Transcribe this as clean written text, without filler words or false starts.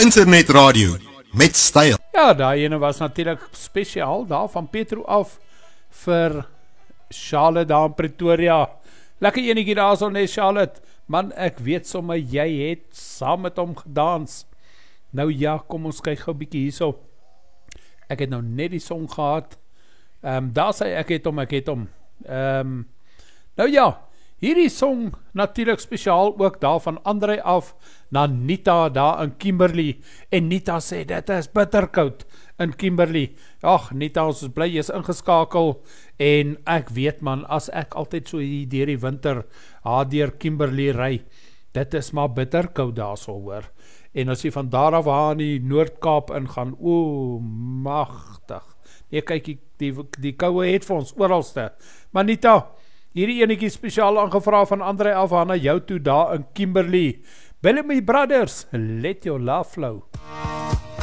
Internetradio met styl. Ja, daai ene was natuurlijk spesiaal daar van Petro af vir Charlotte daar in Pretoria. Lekker enetjie daar so net Charlotte. Man, ek weet sommer jy het saam met hom gedans. Nou ja, kom ons kyk gou 'n bietjie hierso. Ek het nou net die song gehad. Daar sê ek het hom. Nou ja, hierdie song natuurlijk spesiaal ook daar van André af na Nita daar in Kimberley. En Nita sê, dit is bitterkoud in Kimberley. Ag, Nita, ons is bly, jy is ingeskakel. En ek weet man, as ek altyd so hier deur die winter deur Kimberley ry, dit is maar bitterkoud daar so hoor. En as jy van daar af in die Noord-Kaap ingaan, magtig. Nee, kyk, die koue het vir ons oralste. Maar Nita, hierdie enetjie spesiaal aangevra van André af na jou toe daar in Kimberley. Bellamy Brothers, let your love flow.